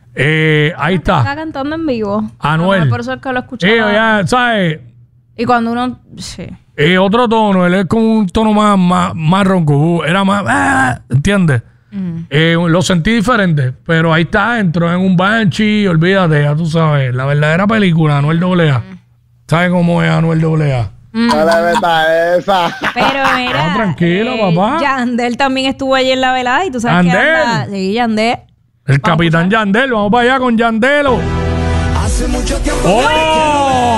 Ahí Está está. cantando en vivo. Anuel. Por eso es que lo escuchaba. Sí, ya, ¿sabes? Y cuando uno... Sí. Otro tono, él es con un tono más ronco. Era más... ¿entiendes? Lo sentí diferente. Pero ahí está, entró en un Banshee, olvídate, ya tú sabes. La verdadera película, Anuel AA. ¿Sabes cómo es Anuel AA? No le metas esa. Pero mira... tranquilo, papá. Yandel también estuvo allí en la velada y tú sabes que ¿Yandel? anda... Sí, Yandel. El capitán Yandel, vamos para allá con Yandelo. Hace mucho tiempo. ¡Oh!